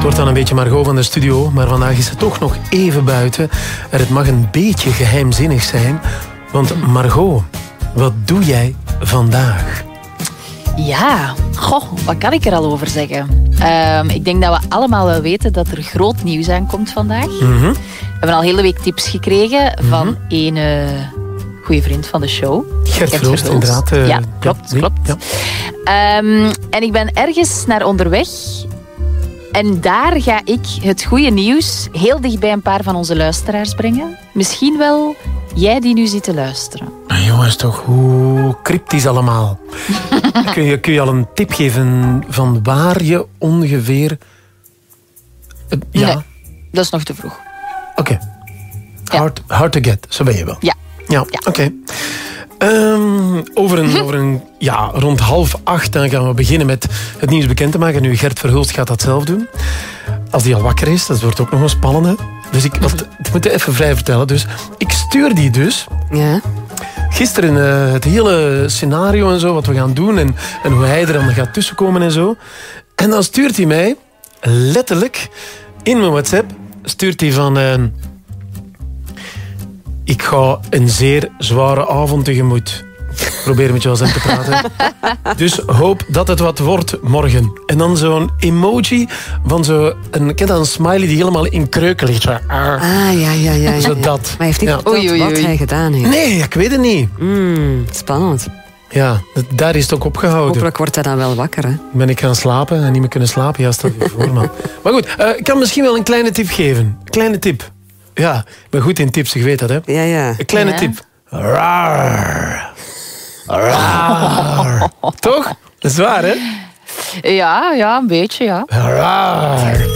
Het wordt dan een beetje Margot van de studio, maar vandaag is ze toch nog even buiten. En het mag een beetje geheimzinnig zijn. Want Margot, wat doe jij vandaag? Ja, wat kan ik er al over zeggen? Ik denk dat we allemaal wel weten dat er groot nieuws aankomt vandaag. We hebben al hele week tips gekregen van een goede vriend van de show. Gert Verhulst, inderdaad. Ja, klopt. Ja. En ik ben ergens naar onderweg. En daar ga ik het goede nieuws heel dicht bij een paar van onze luisteraars brengen. Misschien wel jij die nu zit te luisteren. Maar jongens, toch, hoe cryptisch allemaal. kun je al een tip geven van waar je ongeveer... Ja? Nee, dat is nog te vroeg. Oké. Hard to get, zo ben je wel. Ja. Oké. Over rond 7:30 dan gaan we beginnen met het nieuws bekend te maken. Nu, Gert Verhulst gaat dat zelf doen. Als hij al wakker is, dat wordt ook nog een spannende. Dus ik moet even vrij vertellen. Dus ik stuur die dus. Ja. Gisteren het hele scenario en zo, wat we gaan doen. En hoe hij er dan gaat tussenkomen en zo. En dan stuurt hij mij, letterlijk, in mijn WhatsApp, stuurt hij van... ik ga een zeer zware avond tegemoet. Probeer met jou eens te praten. Dus hoop dat het wat wordt morgen. En dan zo'n emoji van zo'n smiley die helemaal in kreuken ligt. Ja. Zo dat. Maar heeft hij verteld wat hij gedaan heeft? Nee, ik weet het niet. Spannend. Ja, daar is het ook opgehouden. Hopelijk wordt hij dan wel wakker, hè? Ben ik gaan slapen en niet meer kunnen slapen? Ja, stel je voor, man. Maar goed, ik kan misschien wel een kleine tip geven. Kleine tip. Ja, ik ben goed in tips, ik weet dat, hè. Ja. Een kleine tip. Raar. Toch? Dat is waar, hè? Ja, een beetje, ja. Raar.